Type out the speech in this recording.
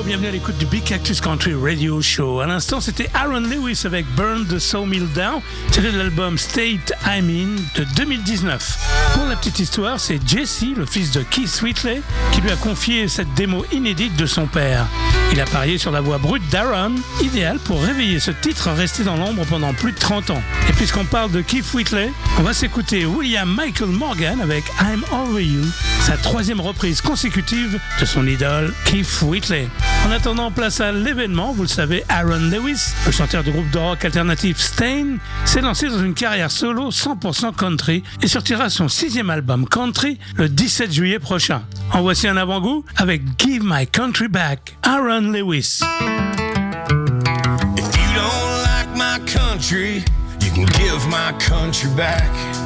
bienvenue à l'écoute du Big Cactus Country Radio Show. À l'instant, c'était Aaron Lewis avec Burn the Sawmill Down, tiré de l'album State I'm In de 2019. Pour la petite histoire, c'est Jesse, le fils de Keith Whitley, qui lui a confié cette démo inédite de son père. Il a parié sur la voix brute d'Aaron, idéale pour réveiller ce titre resté dans l'ombre pendant plus de 30 ans. Et puisqu'on parle de Keith Whitley, on va s'écouter William Michael Morgan avec I'm Over You, sa troisième reprise consécutive de son idole Keith Whitley. En attendant, place à l'événement. Vous le savez, Aaron Lewis, le chanteur du groupe de rock alternatif Staind, s'est lancé dans une carrière solo 100% country et sortira son 6e album country le 17 juillet prochain. En voici un avant-goût avec Give My Country Back, Aaron Lewis. If you don't like my country, you can give my country back.